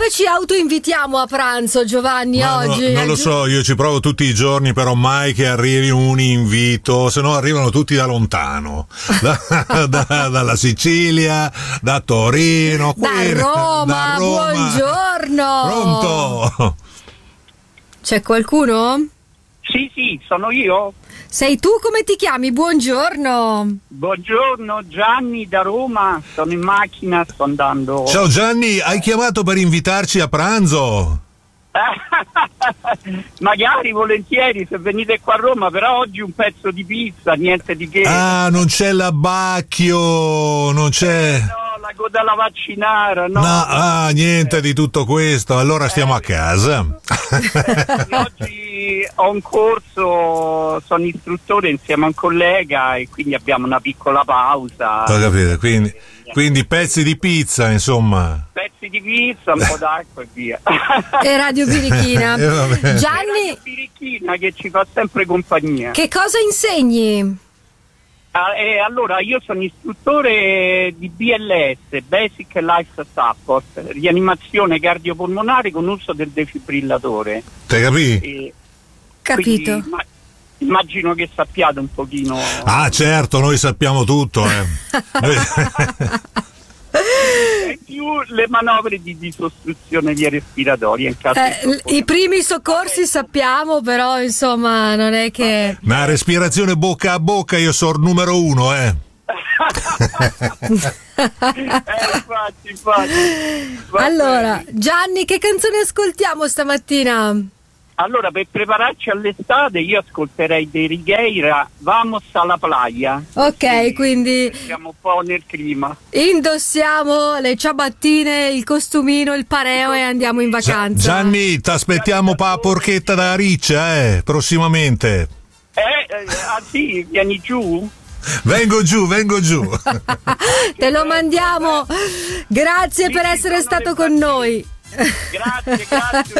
Come ci autoinvitiamo a pranzo, Giovanni, oggi? Non lo so, io ci provo tutti i giorni, però mai che arrivi un invito, se no arrivano tutti da lontano, dalla Sicilia, da Torino, da Roma, buongiorno. Pronto? C'è qualcuno? Sì, sono io. Sei tu, come ti chiami? Buongiorno. Buongiorno, Gianni da Roma, sono in macchina, sto andando. Ciao Gianni, hai chiamato per invitarci a pranzo? Magari, volentieri, se venite qua a Roma, però oggi un pezzo di pizza, niente di che. Ah, non c'è l'abbacchio, non c'è... No, la coda alla vaccinara, no. Niente di tutto questo, allora stiamo a casa. Oggi ho un corso, sono istruttore insieme a un collega e quindi abbiamo una piccola pausa. Ho capito, quindi pezzi di pizza, insomma. Pezzi di pizza, un po' d'acqua e via. E Radio Birichina. Gianni, Radio Birichina che ci fa sempre compagnia. che cosa insegni? Allora, io sono istruttore di BLS, Basic Life Support, rianimazione cardiopolmonare con uso del defibrillatore. Te capì? Capito. Quindi, immagino che sappiate un pochino. Ah, certo, noi sappiamo tutto, E più le manovre di disostruzione via respiratoria in caso I primi soccorsi sappiamo, però insomma non è che... Ma respirazione bocca a bocca io sono numero 1, infatti. Allora, Gianni, che canzone ascoltiamo stamattina? Allora, per prepararci all'estate io ascolterei dei Righeira, Vamos alla playa. Ok, quindi siamo un po' nel clima. indossiamo le ciabattine, il costumino, il pareo e andiamo in vacanza. Gianni, ti aspettiamo pa' la porchetta da riccia, prossimamente. Sì, vieni giù? Vengo giù. Te lo mandiamo. Grazie per essere stato con noi. Grazie.